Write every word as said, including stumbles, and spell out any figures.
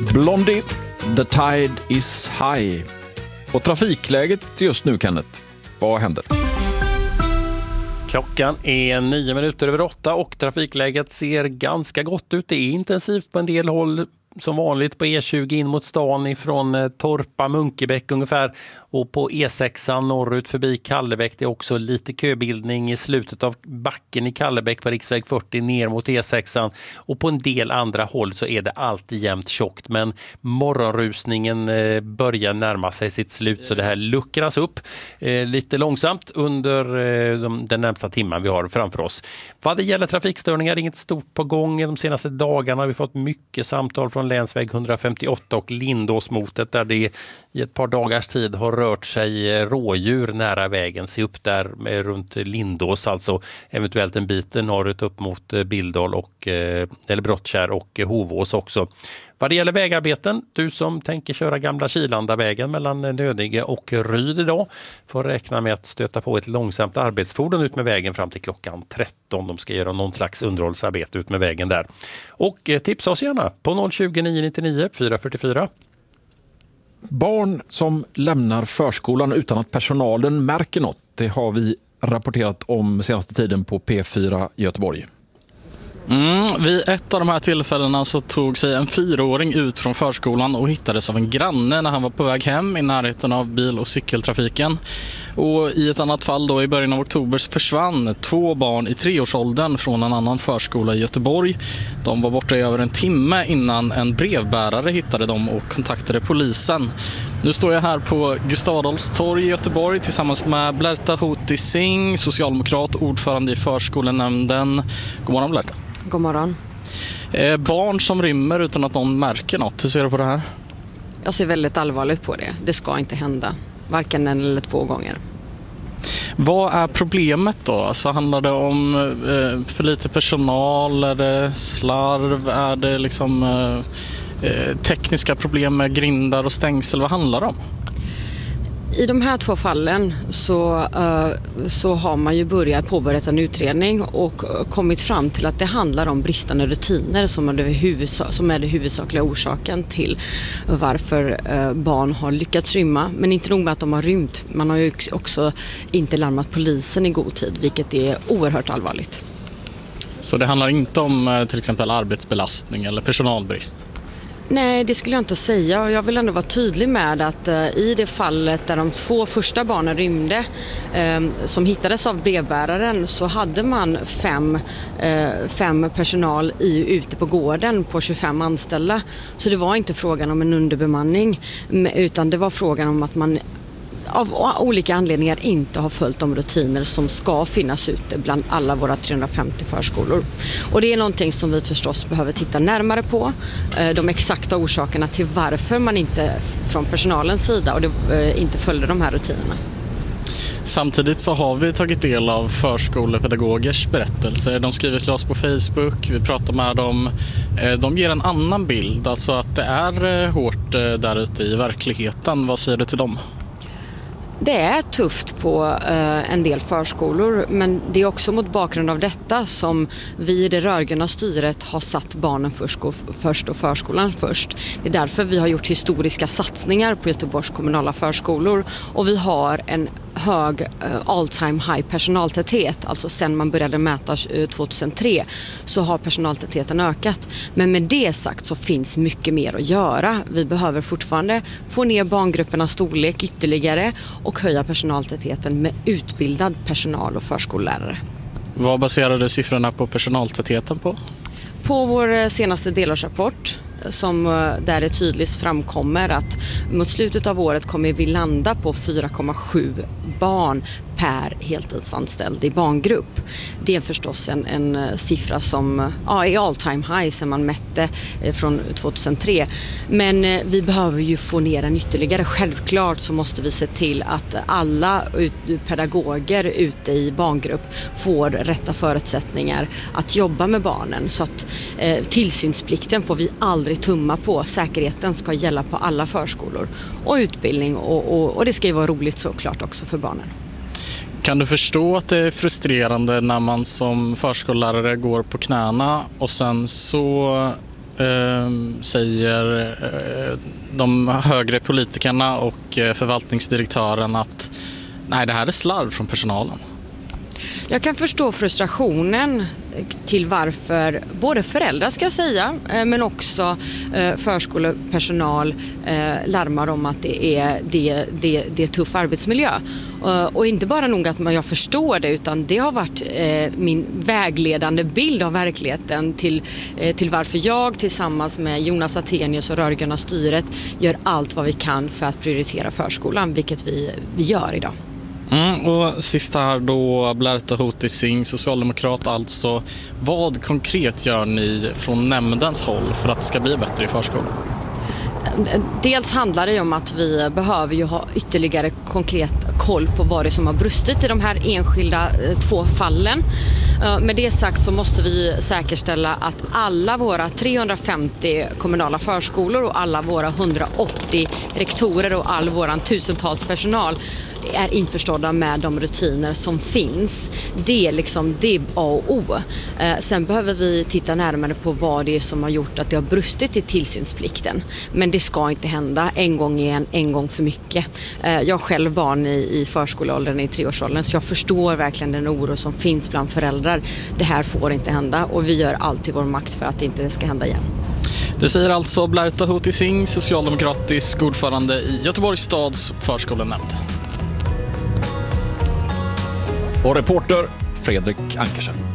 Blondie, the tide is high. Och trafikläget just nu, Kenneth, vad händer? Klockan är nio minuter över åtta och trafikläget ser ganska gott ut. Det är intensivt på en del håll, som vanligt på E tjugo in mot stan ifrån Torpa, Munkebäck ungefär, och på E sex norrut förbi Kallebäck. Det är också lite köbildning i slutet av backen i Kallebäck på riksväg fyrtio ner mot E sex, och på en del andra håll så är det alltid jämnt tjockt, men morgonrusningen börjar närma sig sitt slut, så det här luckras upp lite långsamt under den närmsta timmen vi har framför oss. Vad det gäller trafikstörningar, inget stort på gång. De senaste dagarna har vi fått mycket samtal från länsväg etthundrafemtioåtta och Lindåsmotet, där det i ett par dagars tid har rört sig rådjur nära vägen. Se upp där med, runt Lindås, alltså eventuellt en bit norrut upp mot Bildal och eller Brottkärr och Hovås också. Vad det gäller vägarbeten, du som tänker köra gamla Kilandavägen mellan Nödige och Ryd idag får räkna med att stöta på ett långsamt arbetsfordon ut med vägen fram till klockan tretton. De ska göra någon slags underhållsarbete ut med vägen där. Och tipsa oss gärna på noll tjugo, nio nittionio, fyra fyrtiofyra. Barn som lämnar förskolan utan att personalen märker något, det har vi rapporterat om senaste tiden på P fyra Göteborg. Mm, vid ett av de här tillfällena så tog sig en fyraåring ut från förskolan och hittades av en granne när han var på väg hem i närheten av bil- och cykeltrafiken. Och i ett annat fall då i början av oktober försvann två barn i treårsåldern från en annan förskola i Göteborg. De var borta i över en timme innan en brevbärare hittade dem och kontaktade polisen. Nu står jag här på Gustav Adolfs torg i Göteborg tillsammans med Blerta Hoti Singh, socialdemokrat, ordförande i förskolenämnden. God morgon, Blerta. God morgon. Eh, barn som rymmer utan att någon märker något. Hur ser du på det här? Jag ser väldigt allvarligt på det. Det ska inte hända. Varken en eller två gånger. Vad är problemet då? Alltså, handlar det om eh, för lite personal? Är det slarv? Är det liksom eh, tekniska problem med grindar och stängsel? Vad handlar det om? I de här två fallen så, uh, så har man ju börjat påbörjat en utredning och kommit fram till att det handlar om bristande rutiner som är det, huvudsak- som är det huvudsakliga orsaken till varför uh, barn har lyckats rymma. Men inte nog med att de har rymt, man har ju också inte larmat polisen i god tid, vilket är oerhört allvarligt. Så det handlar inte om till exempel arbetsbelastning eller personalbrist? Nej, det skulle jag inte säga, och jag vill ändå vara tydlig med att uh, i det fallet där de två första barnen rymde um, som hittades av brevbäraren, så hade man fem, uh, fem personal i, ute på gården på tjugofem anställda. Så det var inte frågan om en underbemanning, utan det var frågan om att man av olika anledningar inte har följt de rutiner som ska finnas ute bland alla våra trehundrafemtio förskolor. Och det är någonting som vi förstås behöver titta närmare på. De exakta orsakerna till varför man inte från personalens sida och det, inte följde de här rutinerna. Samtidigt så har vi tagit del av förskolepedagogers berättelser. De skriver till oss på Facebook, vi pratar med dem. De ger en annan bild, alltså att det är hårt där ute i verkligheten. Vad säger du till dem? Det är tufft på eh, en del förskolor, men det är också mot bakgrund av detta som vi i det rödgröna styret har satt barnen först, först och förskolan först. Det är därför vi har gjort historiska satsningar på Göteborgs kommunala förskolor, och vi har en hög eh, all time high personaltäthet, alltså sen man började mäta eh, tjugohundratre så har personaltätheten ökat. Men med det sagt så finns mycket mer att göra. Vi behöver fortfarande få ner barngruppernas storlek ytterligare och höja personaltätheten med utbildad personal och förskollärare. Vad baserar du siffrorna på personaltätheten på? På vår senaste delårsrapport, som där det tydligt framkommer att mot slutet av året kommer vi landa på fyra komma sju barn per heltidsanställd i barngrupp. Det är förstås en, en siffra som ja, är all time high sen man mätte från tjugohundratre. Men vi behöver ju få ner den ytterligare. Självklart så måste vi se till att alla pedagoger ute i barngrupp får rätta förutsättningar att jobba med barnen. Så att eh, tillsynsplikten får vi aldrig tumma på. Säkerheten ska gälla på alla förskolor. Och utbildning och, och, och det ska ju vara roligt såklart också för barnen. Kan du förstå att det är frustrerande när man som förskollärare går på knäna och sen så eh, säger eh, de högre politikerna och eh, förvaltningsdirektören att nej, det här är slarv från personalen. Jag kan förstå frustrationen till varför både föräldrar ska jag säga men också förskolepersonal larmar om att det är, det, det, det är tuff arbetsmiljö. Och inte bara nog att jag förstår det, utan det har varit min vägledande bild av verkligheten till, till varför jag tillsammans med Jonas Attenius och rörgröna styret gör allt vad vi kan för att prioritera förskolan, vilket vi, vi gör idag. Mm, och sist här då, Blerta Hoti Singh, socialdemokrat alltså. Vad konkret gör ni från nämndens håll för att det ska bli bättre i förskolan? Dels handlar det om att vi behöver ju ha ytterligare konkret koll på vad det som har brustit i de här enskilda två fallen. Med det sagt så måste vi säkerställa att alla våra trehundrafemtio kommunala förskolor och alla våra hundraåttio rektorer och all våran tusentals personal är införstådda med de rutiner som finns. Det är liksom det är A och O. Eh, sen behöver vi titta närmare på vad det är som har gjort att det har brustit i tillsynsplikten. Men det ska inte hända en gång igen, en gång för mycket. Eh, jag har själv barn i, i förskoleåldern, i treårsåldern, så jag förstår verkligen den oro som finns bland föräldrar. Det här får inte hända och vi gör allt i vår makt för att det inte ska hända igen. Det säger alltså Blerta Hoti Singh, socialdemokratisk ordförande i Göteborgs stads förskolenämnd. Och reporter Fredrik Ankersen.